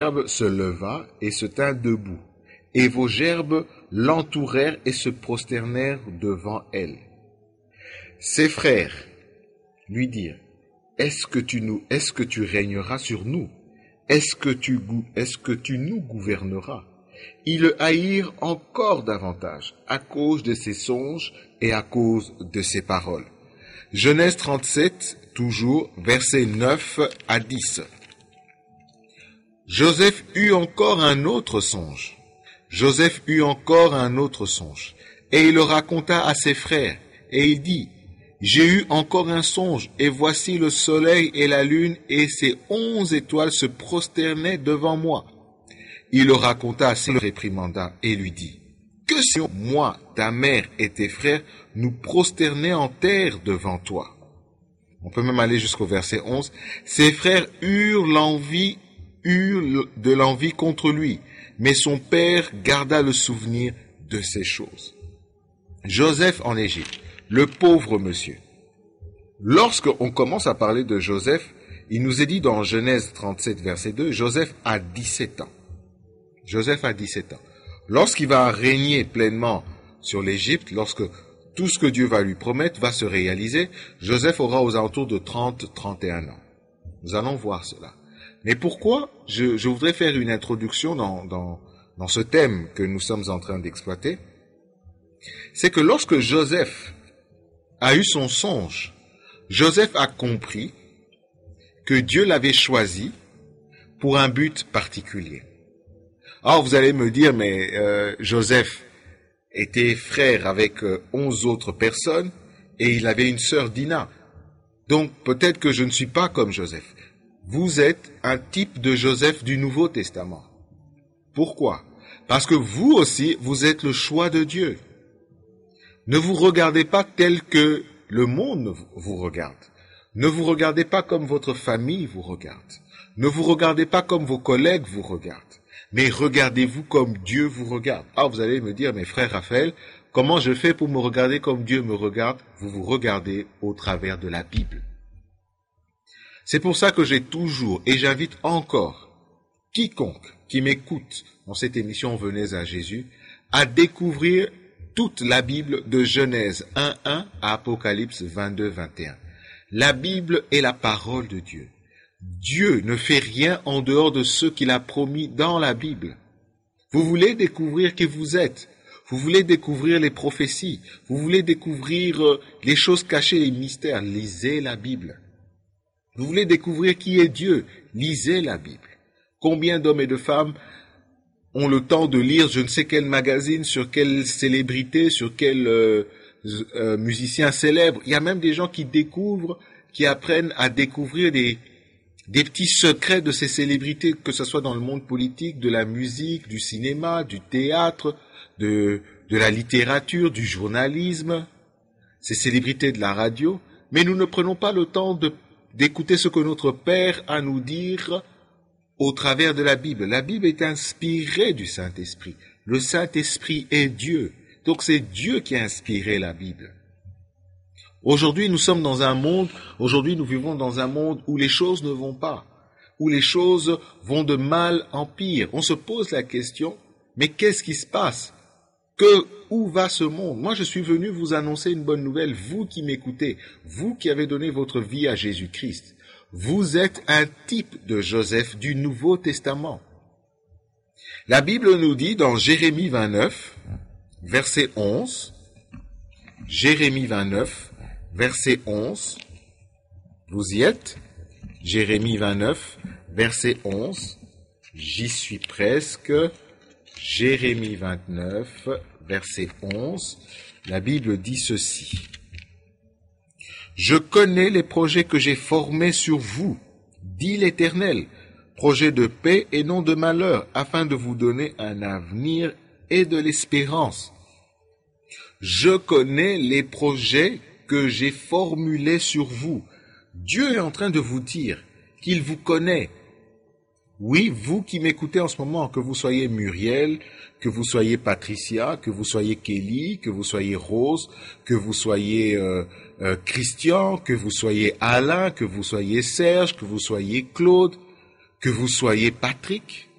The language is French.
gerbe se leva et se tint debout, et vos gerbes l'entourèrent et se prosternèrent devant elle. Ses frères lui dirent, est-ce que tu régneras sur nous? Est-ce que tu nous gouverneras? Ils le haïrent encore davantage, à cause de ses songes et à cause de ses paroles. Genèse 37, toujours, versets 9 à 10. Joseph eut encore un autre songe. Et il le raconta à ses frères, et il dit, j'ai eu encore un songe, et voici le soleil et la lune et ses 11 étoiles se prosternaient devant moi. Il le raconta à ses réprimanda et lui dit, que si moi, ta mère et tes frères nous prosternaient en terre devant toi? On peut même aller jusqu'au verset 11. Ses frères eurent de l'envie contre lui, mais son père garda le souvenir de ces choses. Joseph en Égypte, le pauvre monsieur. Lorsqu'on commence à parler de Joseph, il nous est dit dans Genèse 37, verset 2, Joseph a 17 ans. Lorsqu'il va régner pleinement sur l'Égypte, lorsque tout ce que Dieu va lui promettre va se réaliser, Joseph aura aux alentours de 30-31 ans. Nous allons voir cela. Mais pourquoi je voudrais faire une introduction dans ce thème que nous sommes en train d'exploiter? C'est que lorsque Joseph a eu son songe, Joseph a compris que Dieu l'avait choisi pour un but particulier. Alors vous allez me dire, mais Joseph était frère avec 11 autres personnes et il avait une sœur Dina. Donc peut-être que je ne suis pas comme Joseph. Vous êtes un type de Joseph du Nouveau Testament. Pourquoi? Parce que vous aussi, vous êtes le choix de Dieu. Ne vous regardez pas tel que le monde vous regarde. Ne vous regardez pas comme votre famille vous regarde. Ne vous regardez pas comme vos collègues vous regardent. Mais regardez-vous comme Dieu vous regarde. Ah, vous allez me dire, mais frère Raphaël, comment je fais pour me regarder comme Dieu me regarde? Vous vous regardez au travers de la Bible. C'est pour ça que j'ai toujours, et j'invite encore, quiconque qui m'écoute dans cette émission Venez à Jésus, à découvrir toute la Bible de Genèse 1:1 à Apocalypse 22:21. La Bible est la parole de Dieu. Dieu ne fait rien en dehors de ce qu'il a promis dans la Bible. Vous voulez découvrir qui vous êtes. Vous voulez découvrir les prophéties. Vous voulez découvrir les choses cachées, les mystères. Lisez la Bible. Vous voulez découvrir qui est Dieu. Lisez la Bible. Combien d'hommes et de femmes ont le temps de lire je ne sais quel magazine, sur quelle célébrité, sur quel musicien célèbre. Il y a même des gens qui découvrent, qui apprennent à découvrir des petits secrets de ces célébrités, que ce soit dans le monde politique, de la musique, du cinéma, du théâtre, de la littérature, du journalisme, ces célébrités de la radio. Mais nous ne prenons pas le temps d'écouter ce que notre Père a à nous dire au travers de la Bible. La Bible est inspirée du Saint-Esprit. Le Saint-Esprit est Dieu. Donc c'est Dieu qui a inspiré la Bible. Aujourd'hui, nous vivons dans un monde où les choses ne vont pas, où les choses vont de mal en pire. On se pose la question, mais qu'est-ce qui se passe? Où va ce monde? Moi, je suis venu vous annoncer une bonne nouvelle, vous qui m'écoutez, vous qui avez donné votre vie à Jésus-Christ. Vous êtes un type de Joseph du Nouveau Testament. La Bible nous dit dans Jérémie 29, verset 11, Jérémie 29, verset 11, vous y êtes? Jérémie 29, verset 11, j'y suis presque. Jérémie 29, verset 11, la Bible dit ceci. Je connais les projets que j'ai formés sur vous, dit l'Éternel, projets de paix et non de malheur, afin de vous donner un avenir et de l'espérance. Je connais les projets que j'ai formulés sur vous. Dieu est en train de vous dire qu'il vous connaît. Oui, vous qui m'écoutez en ce moment, que vous soyez Muriel, que vous soyez Patricia, que vous soyez Kelly, que vous soyez Rose, que vous soyez Christian, que vous soyez Alain, que vous soyez Serge, que vous soyez Claude, que vous soyez Patrick,